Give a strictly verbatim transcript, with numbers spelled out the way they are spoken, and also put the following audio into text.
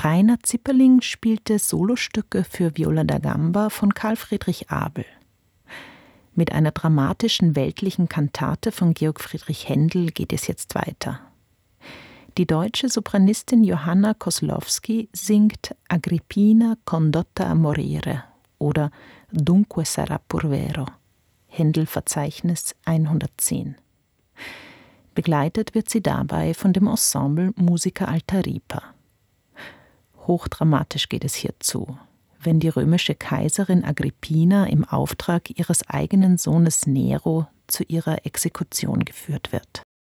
Rainer Zipperling spielte Solostücke für Viola da Gamba von Karl Friedrich Abel. Mit einer dramatischen weltlichen Kantate von Georg Friedrich Händel geht es jetzt weiter. Die deutsche Sopranistin Johanna Koslowski singt Agrippina condotta a morire oder Dunque sarà pur vero, Händel-Verzeichnis hundertzehn. Begleitet wird sie dabei von dem Ensemble Musica Alta Ripa. Hochdramatisch geht es hier zu, wenn die römische Kaiserin Agrippina im Auftrag ihres eigenen Sohnes Nero zu ihrer Exekution geführt wird.